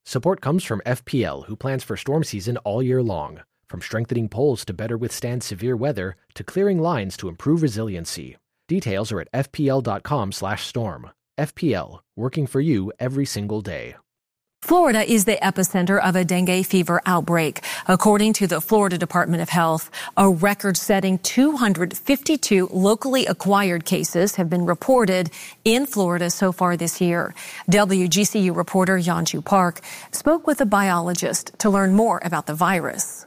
Support comes from FPL, who plans for storm season all year long. From strengthening poles to better withstand severe weather, to clearing lines to improve resiliency. Details are at fpl.com/storm. FPL, working for you every single day. Florida is the epicenter of a dengue fever outbreak. According to the Florida Department of Health, a record-setting 252 locally acquired cases have been reported in Florida so far this year. WGCU reporter Yeonju Park spoke with a biologist to learn more about the virus.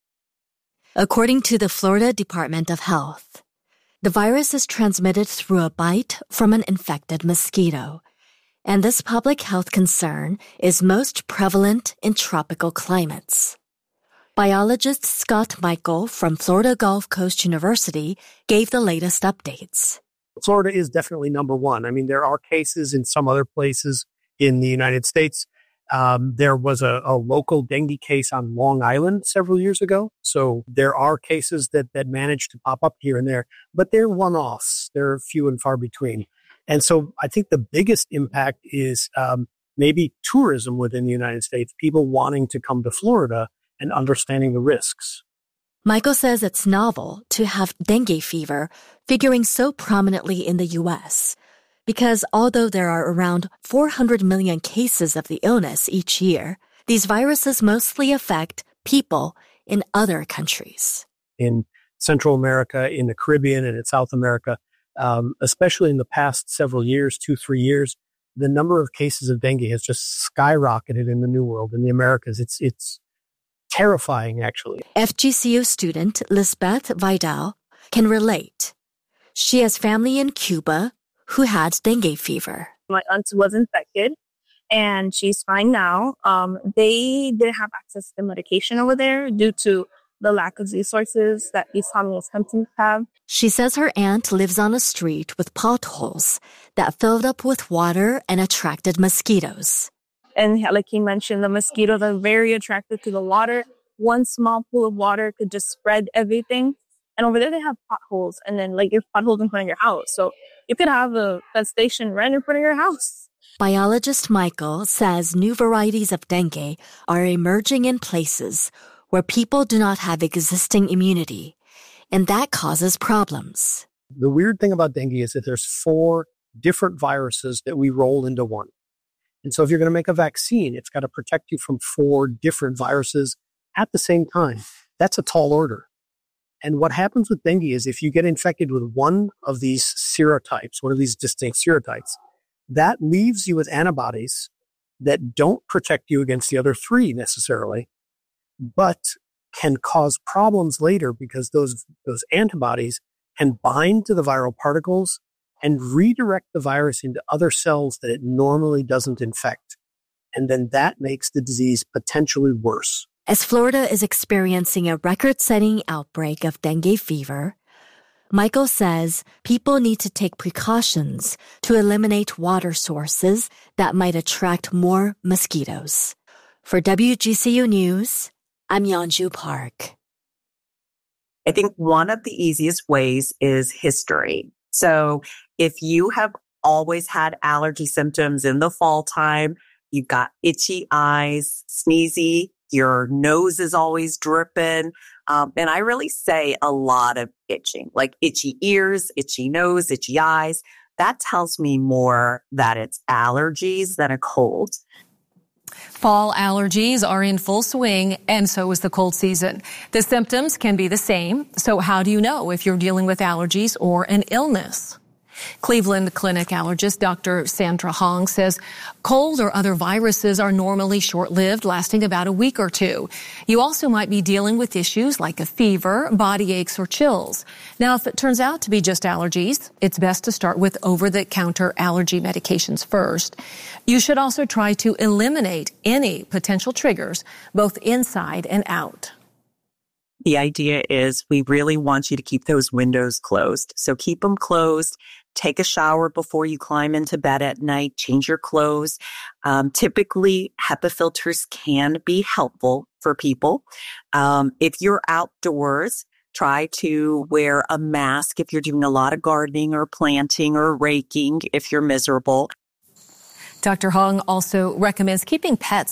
According to the Florida Department of Health, the virus is transmitted through a bite from an infected mosquito. And this public health concern is most prevalent in tropical climates. Biologist Scott Michael from Florida Gulf Coast University gave the latest updates. Florida is definitely number one. I mean, there are cases in some other places in the United States. There was a local dengue case on Long Island several years ago. So there are cases that manage to pop up here and there, but they're one-offs. They're few and far between. And so I think the biggest impact is maybe tourism within the United States, people wanting to come to Florida and understanding the risks. Michael says it's novel to have dengue fever figuring so prominently in the U.S. because although there are around 400 million cases of the illness each year, these viruses mostly affect people in other countries. In Central America, in the Caribbean, and in South America, especially in the past several years, 2-3 years, the number of cases of dengue has just skyrocketed in the New World, in the Americas. It's terrifying, actually. FGCU student Lisbeth Vidal can relate. She has family in Cuba who had dengue fever. My aunt was infected, and she's fine now. They didn't have access to medication over there due to the lack of resources that these homeless countries have. She says her aunt lives on a street with potholes that filled up with water and attracted mosquitoes. And like he mentioned, the mosquitoes are very attracted to the water. One small pool of water could just spread everything. And over there they have potholes, and then like you have potholes in front of your house. So you could have a station right in front of your house. Biologist Michael says new varieties of dengue are emerging in places where people do not have existing immunity, and that causes problems. The weird thing about dengue is that there's 4 different viruses that we roll into one. And so if you're going to make a vaccine, it's got to protect you from 4 different viruses at the same time. That's a tall order. And what happens with dengue is if you get infected with one of these serotypes, one of these distinct serotypes, that leaves you with antibodies that don't protect you against the other 3 necessarily, but can cause problems later because those antibodies can bind to the viral particles and redirect the virus into other cells that it normally doesn't infect. And then that makes the disease potentially worse. As Florida is experiencing a record-setting outbreak of dengue fever, Michael says people need to take precautions to eliminate water sources that might attract more mosquitoes. For WGCU News, I'm Yeonju Park. I think one of the easiest ways is history. So if you have always had allergy symptoms in the fall time, you've got itchy eyes, sneezy, your nose is always dripping. And I really say a lot of itching, like itchy ears, itchy nose, itchy eyes. That tells me more that it's allergies than a cold. Fall allergies are in full swing, and so is the cold season. The symptoms can be the same. So how do you know if you're dealing with allergies or an illness? Cleveland Clinic allergist Dr. Sandra Hong says cold or other viruses are normally short-lived, lasting about a week or 2. You also might be dealing with issues like a fever, body aches, or chills. Now, if it turns out to be just allergies, it's best to start with over-the-counter allergy medications first. You should also try to eliminate any potential triggers, both inside and out. The idea is we really want you to keep those windows closed. So keep them closed. Take a shower before you climb into bed at night. Change your clothes. Typically, HEPA filters can be helpful for people. If you're outdoors, try to wear a mask if you're doing a lot of gardening or planting or raking if you're miserable. Dr. Hong also recommends keeping pets